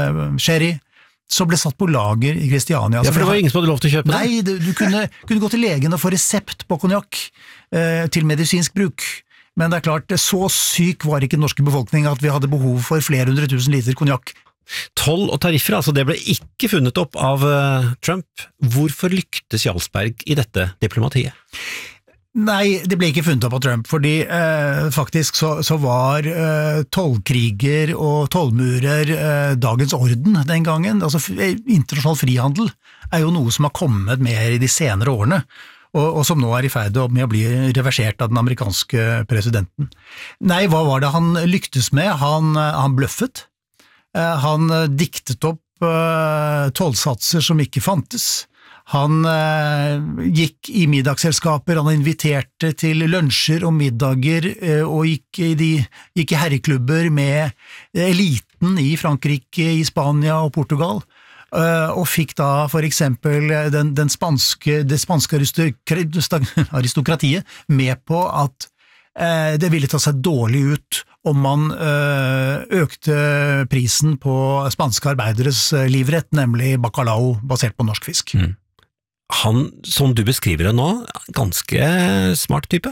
sherry, som ble satt på lager i Kristiania. Ja, for det var ingen som hadde lov til å kjøpe det? Nei, du kunne gå til legen og få resept på konjakk til medisinsk bruk. Men det er klart, så syk var ikke den norske befolkning at vi hadde behov for flere 100 000 liter konjakk. Toll og tariffer, altså det ble ikke funnet opp av Trump. Hvorfor lyktes Jarlsberg i dette diplomatiet? Nei, det ble ikke funnet opp av Trump, fordi faktisk så var tollkriger og tollmurer dagens orden den gangen. Altså internasjonal frihandel er jo noe som har kommet mer i de senere årene, og som nå er i ferd med å bli reversert av den amerikanske presidenten. Nei, hva var det han lyktes med? Han bløffet. Han diktet opp tollsatser som ikke fantes. Han gikk i middagsselskaper, han inviterte til lunsjer og middager, og gikk i herreklubber med eliten i Frankrike, i Spania og Portugal, og fikk da for eksempel det spanske aristokratiet med på at det ville ta seg dårlig ut om man økte prisen på spanske arbeideres livrett, nemlig bacalao basert på norsk fisk. Han, som du beskriver det nå, ganske smart type?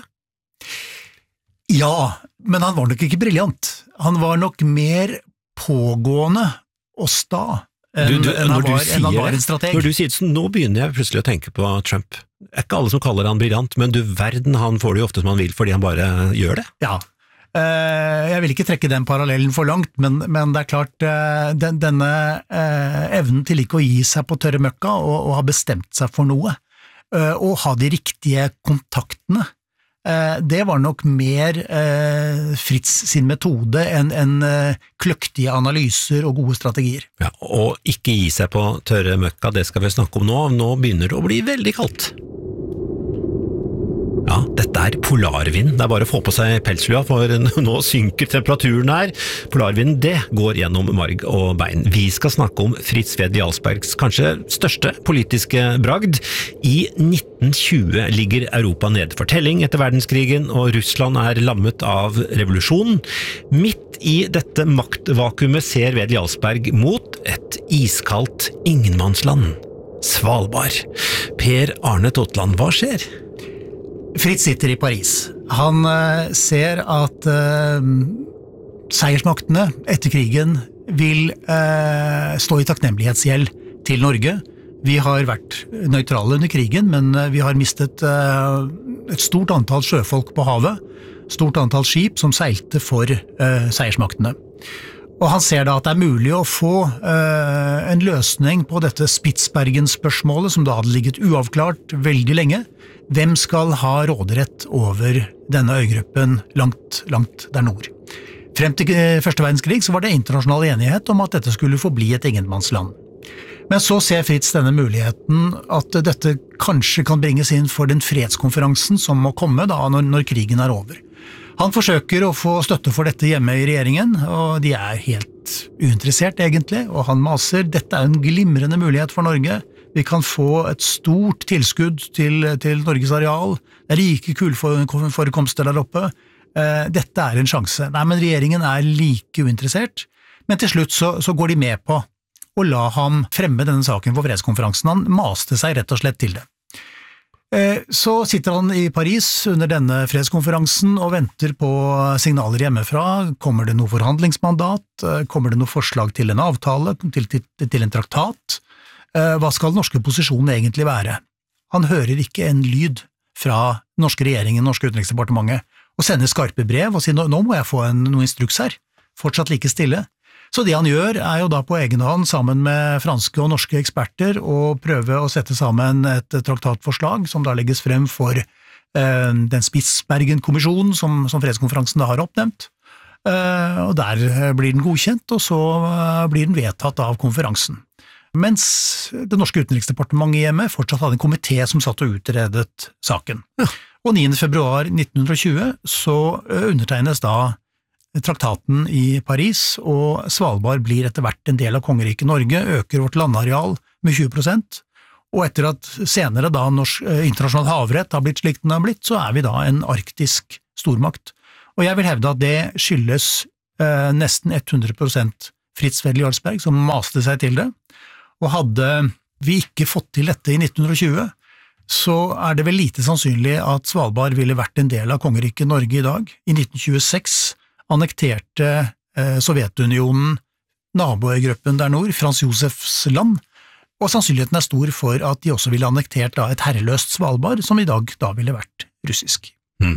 Ja, men han var nok ikke briljant. Han var nok mer pågående og sta enn han var en strateg. Når du sier det sånn, nå begynner jeg plutselig å tenke på Trump. Det er ikke alle som kaller han briljant, men du verden, han får det jo ofte som han vil fordi han bare gjør det. Ja, jeg vil ikke trekke den parallellen for langt, men det er klart, denne evnen til ikke å gi seg på tørre møkka og ha bestemt seg for noe, og ha de riktige kontaktene, det var nok mer Fritz sin metode enn kløktige analyser og gode strategier. Ja, og ikke gi seg på tørre møkka, det skal vi snakke om nå. Nå begynner det å bli veldig kaldt. Ja, dette er polarvind. Det er bare å få på seg pelslua, for nå synker temperaturen her. Polarvinden, det går gjennom marg og bein. Vi skal snakke om Fritz V. Jarlsbergs kanskje største politiske bragd. I 1920 ligger Europa nede for telling etter verdenskrigen, og Russland er lammet av revolusjonen. Midt i dette maktvakuumet ser V. Jarlsberg mot et iskaldt ingenmannsland. Svalbard. Per Arne Totland, hva skjer? Fritz sitter i Paris. Han ser at seiersmaktene etter krigen vil stå i takknemlighetsgjeld til Norge. Vi har vært nøytrale under krigen, men vi har mistet et stort antall sjøfolk på havet, stort antall skip som seilte for seiersmaktene. Og han ser da at det er mulig å få en løsning på dette Spitsbergen-spørsmålet, som da hadde ligget uavklart veldig lenge. Hvem skal ha råderett over denne øygruppen langt, langt der nord? Frem til første verdenskrig så var det internasjonal enighet om at dette skulle forbli et ingenmannsland. Men så ser Fritz denne muligheten at dette kanskje kan bringes inn for den fredskonferansen som må komme da når krigen er over. Han forsøker å få støtte for dette hjemme i regjeringen, og de er helt uinteressert egentlig, og han maser, dette er en glimrende mulighet for Norge. Vi kan få et stort tilskudd til Norges areal, det er rike kullforekomster der oppe. Dette er en sjanse. Nei, men regjeringen er like uinteressert, men til slutt så går de med på å la ham fremme denne saken for fredskonferansen. Han maste seg rett og slett til det. Så sitter han i Paris under denne fredskonferansen og venter på signaler hjemmefra. Kommer det noe forhandlingsmandat? Kommer det noe forslag til en avtale, til en traktat? Hva skal den norske posisjonen egentlig være? Han hører ikke en lyd fra norske regjeringen, norske utenriksdepartementet, og sender skarpe brev og sier, nå må jeg få noe instruks her. Fortsatt like stille. Så det han gjør er jo da på egen hånd sammen med franske og norske eksperter å prøve å sette sammen et traktatforslag som da legges frem for den Spitsbergen-kommisjonen som fredskonferansen da har oppnevnt. Og der blir den godkjent, og så blir den vedtatt av konferansen. Mens det norske utenriksdepartementet hjemme fortsatt hadde en komité som satt og utredet saken. Ja. Og 9. februar 1920 så undertegnes da traktaten i Paris, og Svalbard blir etter hvert en del av kongeriket Norge, øker vårt landareal med 20%, og etter at senere da internasjonal havrett har blitt slik den har blitt, så er vi da en arktisk stormakt. Og jeg vil hevde at det skyldes nesten 100% Fritz Wedel Jarlsberg, som maste seg til det, og hadde vi ikke fått til dette i 1920, så det vel lite sannsynlig at Svalbard ville vært en del av kongeriket Norge i dag. I 1926 annekterte Sovjetunionen naboøygruppen der nord, Frans Josefs land, og sannsynligheten stor for at de også ville annektert et herreløst Svalbard, som i dag da ville vært russisk.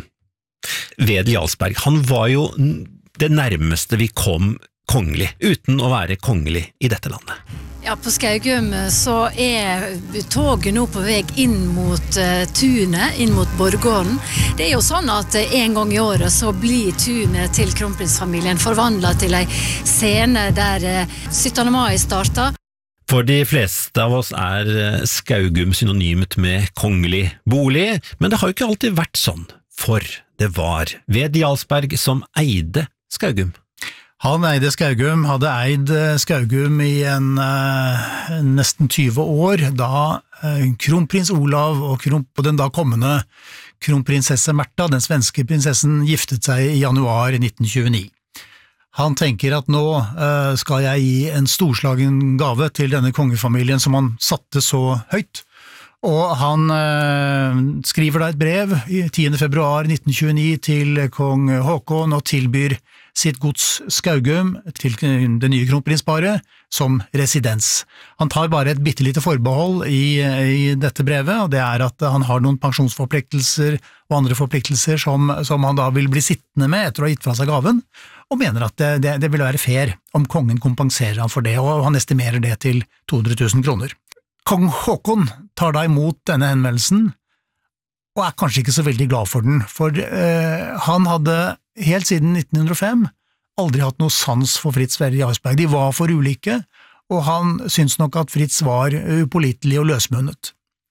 Wedel Jarlsberg, han var jo det nærmeste vi kom kongelig, uten å være kongelig i dette landet. Ja, på Skaugum så toget nå på vei inn mot tunet, inn mot borggården. Det jo sånn at en gang i året så blir tunet til kronprinsfamilien forvandlet til en scene der 17. mai startet. For de fleste av oss Skaugum synonymt med kongelig bolig, men det har jo ikke alltid vært sånn, for det var Wedel Jarlsberg som eide Skaugum. Han eide Skaugum, hadde eid Skaugum i nesten 20 år, da kronprins Olav og den da kommende kronprinsesse Märtha, den svenske prinsessen, giftet seg i januar 1929. Han tenker at nå skal jeg gi en storslagen gave til denne kongefamilien som han satte så høyt, og han skriver da et brev 10. februar 1929 til kong Håkon og tilbyr sitt gods Skaugum til det nye kronprinsparet som residens. Han tar bare et bittelite forbehold i dette brevet, og det at han har noen pensjonsforpliktelser og andre forpliktelser som han da vil bli sittende med etter å ha gitt fra seg gaven, og mener at det vil være fair om kongen kompenserer han for det, og han estimerer det til 200 000 kroner. Kong Håkon tar da imot denne henvendelsen, og kanskje ikke så veldig glad for den, for han hadde helt siden 1905 aldri hatt noe sans for Fritz Wedel Jarlsberg. De var for ulike, og han syntes nok at Fritz var upålitelig og løsmunnet.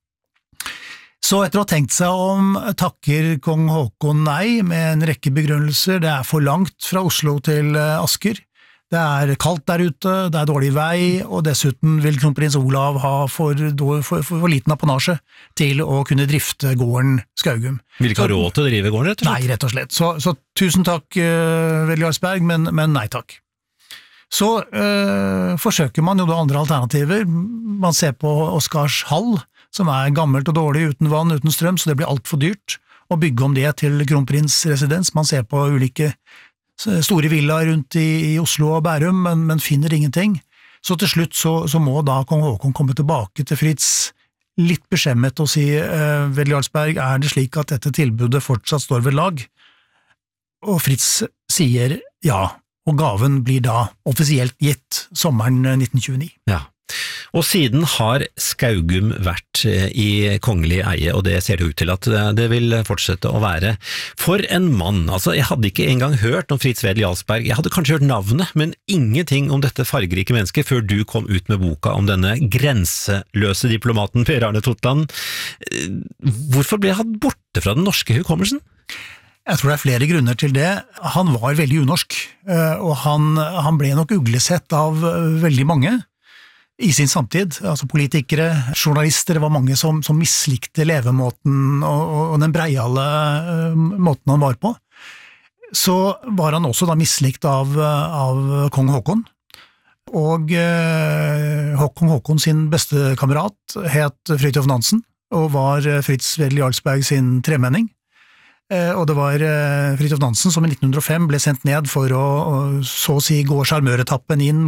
Så etter å ha tenkt seg om, takker kong Håkon nei med en rekke begrunnelser. Det for langt fra Oslo til Asker. Det kaldt der ute, det dårlig vei, og dessuten vil kronprins Olav ha for liten apanasje til å kunne drifte gården Skaugum. Vil ikke ha råd til å drive gården, rett og slett? Nei, rett og slett. Så tusen takk, Wedel Jarlsberg, men nei takk. Så forsøker man jo da andre alternativer. Man ser på Oscars hall, som gammelt og dårlig, uten vann, uten strøm, så det blir alt for dyrt å bygge om det til kronprinsresidens. Man ser på ulike store villaer rundt i Oslo og Bærum, men finner ingenting. Så til slutt så må da kong Håkon komme tilbake til Fritz litt beskjemmet og si, Wedel Jarlsberg, det slik at dette tilbudet fortsatt står ved lag? Og Fritz sier ja, og gaven blir da offisielt gitt sommeren 1929. Ja. Og siden har Skaugum vært i kongelig eie, og det ser det ut til at det vil fortsette å være. For en mann, altså jeg hadde ikke engang hørt om Fritz Wedel Jarlsberg, jeg hadde kanskje hørt navnet, men ingenting om dette fargerike mennesket før du kom ut med boka om denne grenseløse diplomaten Per Arne Totland. Hvorfor ble han borte fra den norske hukommelsen? Jeg tror det flere grunner til det. Han var veldig unorsk, og han ble nok uglesett av veldig mange i sin samtid, altså politikere, journalister, det var mange som mislikte levemåten og den breiale måten han var på. Så var han også da mislikt av kong Håkon, og kong Håkon sin beste kamerat het Fridtjof Nansen, og var Fritz Wedel Jarlsberg sin tremenning. Og det var Fridtjof Nansen som i 1905 ble sendt ned for å så å si gå sjarmøretappen inn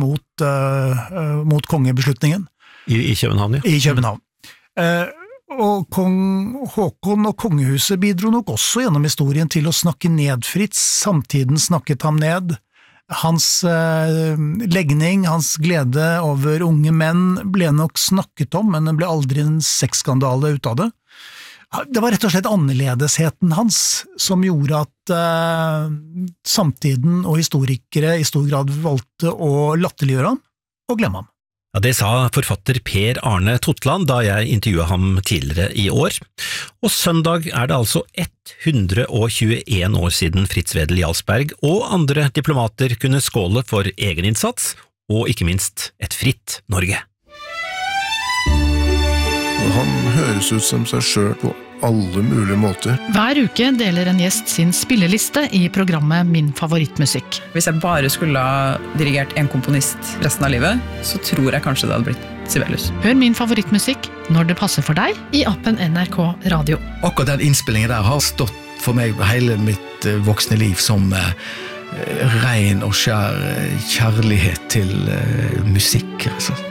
mot kongebeslutningen. I København, ja. I København. Og kong Håkon og kongehuset bidro nok også gjennom historien til å snakke ned Fritz, samtiden snakket ham ned. Hans legning, hans glede over unge menn ble nok snakket om, men det ble aldri en sexskandale ut av det. Det var rett og slett annerledesheten hans som gjorde at samtiden og historikere i stor grad valgte å latterliggjøre ham og glemme ham. Ja, det sa forfatter Per Arne Totland da jeg intervjuet ham tidligere i år. Og søndag det altså 121 år siden Fritz Wedel Jarlsberg og andre diplomater kunne skåle for egen innsats, og ikke minst et fritt Norge. Han høres ut som seg selv på alle mulige måter. Hver uke deler en gjest sin spilleliste i programmet Min favorittmusikk. Hvis jeg bare skulle ha dirigert en komponist resten av livet, så tror jeg kanskje det hadde blitt Sibelius. Hør Min favorittmusikk når det passer for deg i appen NRK Radio. Akkurat den innspillingen der har stått for meg hele mitt voksne liv som ren og skjær kjærlighet til musikk. Altså.